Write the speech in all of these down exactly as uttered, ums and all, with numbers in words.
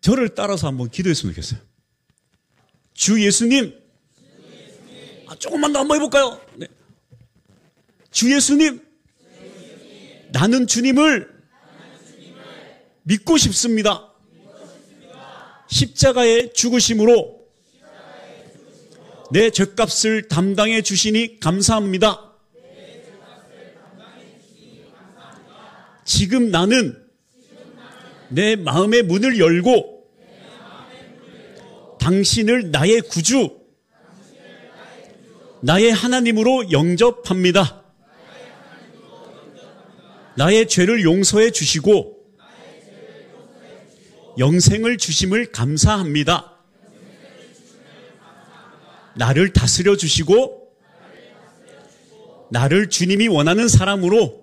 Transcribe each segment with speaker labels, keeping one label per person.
Speaker 1: 저를 따라서 한번 기도했으면 좋겠어요. 주 예수님, 아, 조금만 더 한번 해볼까요? 네. 주 예수님, 나는 주님을 믿고 싶습니다. 십자가의 죽으심으로 내 죗값을 담당해 주시니 감사합니다. 지금 나는 내 마음의 문을 열고 당신을 나의 구주, 나의 하나님으로 영접합니다. 나의 죄를 용서해 주시고 영생을 주심을 감사합니다. 나를 다스려 주시고 나를 주님이 원하는 사람으로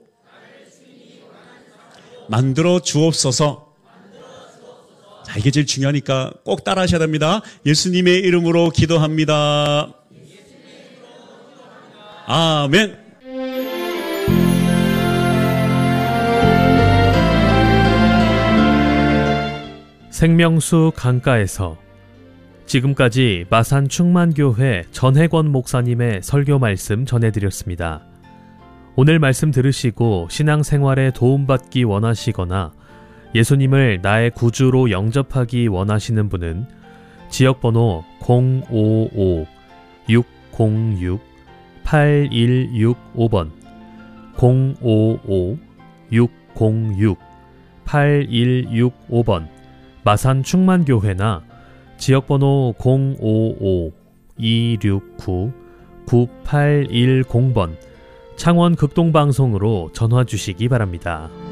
Speaker 1: 만들어 주옵소서. 자, 이게 제일 중요하니까 꼭 따라 하셔야 됩니다. 예수님의 이름으로 기도합니다. 아멘.
Speaker 2: 생명수 강가에서 지금까지 마산 충만교회 전혜권 목사님의 설교 말씀 전해드렸습니다. 오늘 말씀 들으시고 신앙생활에 도움받기 원하시거나 예수님을 나의 구주로 영접하기 원하시는 분은 지역번호 공오오 육공육 팔일육오 번 공오오 육공육 팔일육오 번 마산 충만교회나 지역번호 공오오 이육구 구팔일공 번 창원 극동방송으로 전화 주시기 바랍니다.